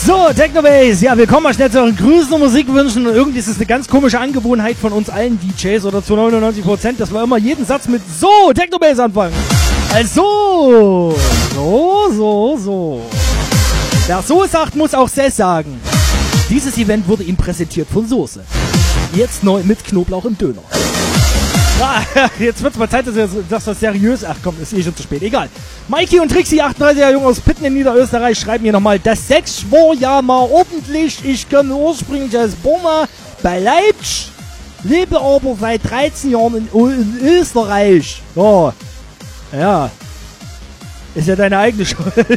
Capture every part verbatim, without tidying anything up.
So, Technobase, ja, willkommen mal schnell zu euren Grüßen und Musikwünschen. Und irgendwie ist es eine ganz komische Angewohnheit von uns allen D Js oder zu neunundneunzig Prozent, dass wir immer jeden Satz mit so, Technobase anfangen. Also, so, so, so. Wer so sagt, muss auch Sess sagen. Dieses Event wurde ihm präsentiert von Soße. Jetzt neu mit Knoblauch im Döner. Ah, jetzt wird's mal Zeit, dass wir das seriös... Ach komm, ist eh schon zu spät. Egal. Mikey und Trixie, achtunddreißiger Jung aus Pitten in Niederösterreich, schreiben hier nochmal: Das Sex war ja mal ordentlich. Ich komme ursprünglich aus Burma bei Leipzig, lebe aber seit dreizehn Jahren in, in Österreich. Ja. Ja. Ist ja deine eigene Schuld.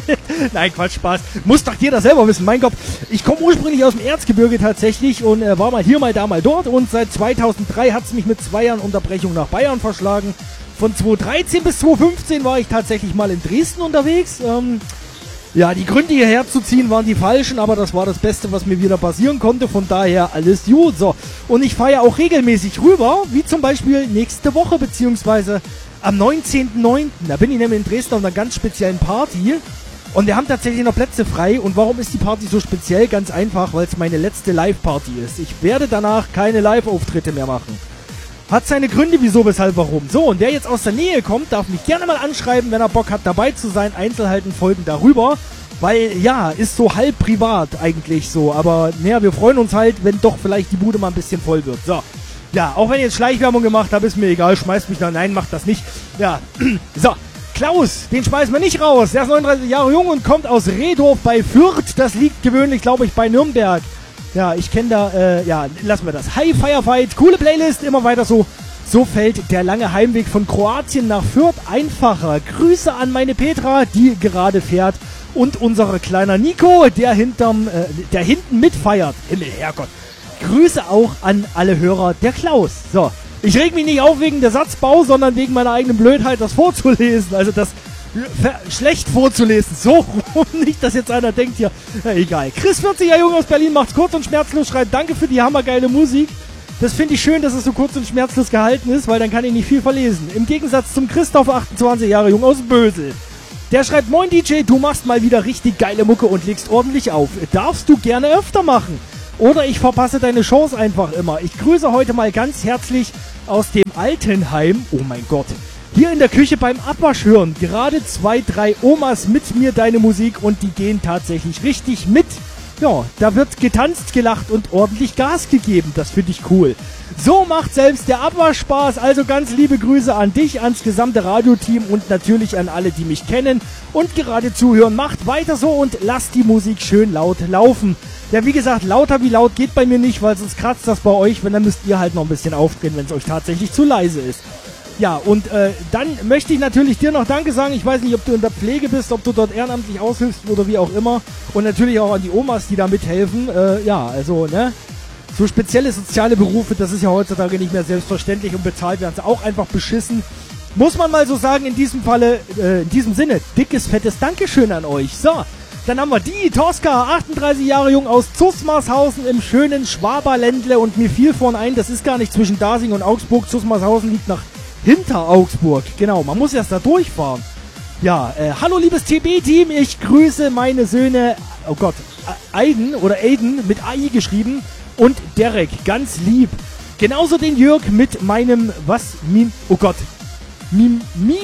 Nein, Quatsch, Spaß. Muss doch jeder selber wissen. Mein Gott, ich komme ursprünglich aus dem Erzgebirge tatsächlich und äh, war mal hier, mal da, mal dort. Und seit zweitausenddrei hat es mich mit zwei Jahren Unterbrechung nach Bayern verschlagen. Von zweitausenddreizehn bis zweitausendfünfzehn war ich tatsächlich mal in Dresden unterwegs. Ähm, ja, die Gründe hierher zu ziehen waren die falschen, aber das war das Beste, was mir wieder passieren konnte. Von daher alles gut. So. Und ich fahre ja auch regelmäßig rüber, wie zum Beispiel nächste Woche, beziehungsweise am neunzehnten neunten Da bin ich nämlich in Dresden auf einer ganz speziellen Party und wir haben tatsächlich noch Plätze frei. Und warum ist die Party so speziell? Ganz einfach, weil es meine letzte Live-Party ist. Ich werde danach keine Live-Auftritte mehr machen. Hat seine Gründe, wieso, weshalb, warum. So, und wer jetzt aus der Nähe kommt, darf mich gerne mal anschreiben, wenn er Bock hat, dabei zu sein. Einzelheiten folgen darüber, weil, ja, ist so halb privat eigentlich so. Aber, naja, wir freuen uns halt, wenn doch vielleicht die Bude mal ein bisschen voll wird. So. Ja, auch wenn ich jetzt Schleichwerbung gemacht habe, ist mir egal, schmeißt mich da, nein, macht das nicht. Ja, so, Klaus, den schmeißen wir nicht raus. Der ist neununddreißig Jahre jung und kommt aus Rehdorf bei Fürth. Das liegt gewöhnlich, glaube ich, bei Nürnberg. Ja, ich kenne da, äh, ja, lassen wir das. Hi, Firefight, coole Playlist, immer weiter so. So fällt der lange Heimweg von Kroatien nach Fürth einfacher. Grüße an meine Petra, die gerade fährt. Und unser kleiner Nico, der hinterm, äh, der hinten mitfeiert. Himmel, Herrgott. Grüße auch an alle Hörer, der Klaus. So, ich reg mich nicht auf wegen der Satzbau, sondern wegen meiner eigenen Blödheit, das vorzulesen. Also das schlecht vorzulesen. So rum, nicht, dass jetzt einer denkt hier. Ja, egal. Chris, vierziger Junge aus Berlin, macht's kurz und schmerzlos, schreibt: Danke für die hammergeile Musik. Das finde ich schön, dass es so kurz und schmerzlos gehalten ist, weil dann kann ich nicht viel verlesen. Im Gegensatz zum Christoph, achtundzwanzig Jahre jung aus Bösel. Der schreibt: Moin D J, du machst mal wieder richtig geile Mucke und legst ordentlich auf. Darfst du gerne öfter machen. Oder ich verpasse deine Chance einfach immer. Ich grüße heute mal ganz herzlich aus dem Altenheim. Oh mein Gott. Hier in der Küche beim Abwasch hören. Gerade zwei, drei Omas mit mir deine Musik und die gehen tatsächlich richtig mit. Ja, da wird getanzt, gelacht und ordentlich Gas gegeben. Das finde ich cool. So macht selbst der Abwasch Spaß. Also ganz liebe Grüße an dich, ans gesamte Radioteam und natürlich an alle, die mich kennen und gerade zuhören. Macht weiter so und lasst die Musik schön laut laufen. Ja, wie gesagt, lauter wie laut geht bei mir nicht, weil sonst kratzt das bei euch. Wenn, dann müsst ihr halt noch ein bisschen aufdrehen, wenn es euch tatsächlich zu leise ist. Ja, und äh, dann möchte ich natürlich dir noch Danke sagen. Ich weiß nicht, ob du in der Pflege bist, ob du dort ehrenamtlich aushilfst oder wie auch immer. Und natürlich auch an die Omas, die da mithelfen. Äh, ja, also, ne? So spezielle soziale Berufe, das ist ja heutzutage nicht mehr selbstverständlich und bezahlt werden sie auch einfach beschissen. Muss man mal so sagen, in diesem Falle, äh, in diesem Sinne, dickes, fettes Dankeschön an euch. So. Dann haben wir die Tosca, achtunddreißig Jahre jung aus Zusmarshausen im schönen Schwaberländle und mir fiel vorhin ein, das ist gar nicht zwischen Dasing und Augsburg. Zusmarshausen liegt nach hinter Augsburg. Genau, man muss erst da durchfahren. Ja, äh, hallo liebes T B-Team, ich grüße meine Söhne, oh Gott, Aiden oder Aiden mit A I geschrieben und Derek, ganz lieb. Genauso den Jörg mit meinem, was, Mim, oh Gott, Mim,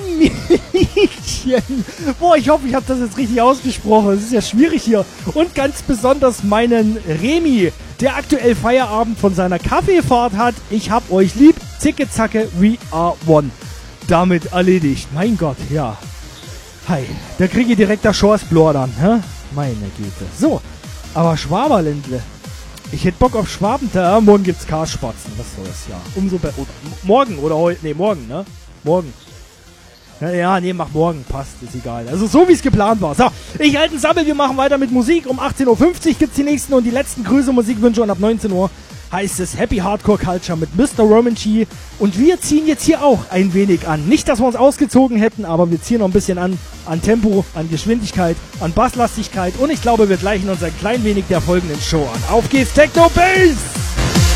Mimchen. Boah, ich hoffe, ich habe das jetzt richtig ausgesprochen. Es ist ja schwierig hier. Und ganz besonders meinen Remi, der aktuell Feierabend von seiner Kaffeefahrt hat. Ich hab euch lieb. Zicke, zacke, we are one. Damit erledigt. Mein Gott, ja. Hi. Da kriege ich direkt das Schorsblor dann, hä? Meine Güte. So, aber Schwaberländle. Ich hätte Bock auf Schwabentag. Morgen gibt's Karspatzen. Was soll das, ja. Umso besser. Morgen oder heute. Nee, morgen, ne? Morgen. Ja, ja, nee, mach morgen. Passt, ist egal. Also so, wie es geplant war. So, ich halte einen Sammel. Wir machen weiter mit Musik. Um achtzehn Uhr fünfzig gibt's die nächsten und die letzten Grüße, Musikwünsche. Und ab neunzehn Uhr heißt es Happy Hardcore Culture mit Mister Romanchi. Und wir ziehen jetzt hier auch ein wenig an. Nicht, dass wir uns ausgezogen hätten, aber wir ziehen noch ein bisschen an. An Tempo, an Geschwindigkeit, an Basslastigkeit. Und ich glaube, wir gleichen uns ein klein wenig der folgenden Show an. Auf geht's, Techno Bass!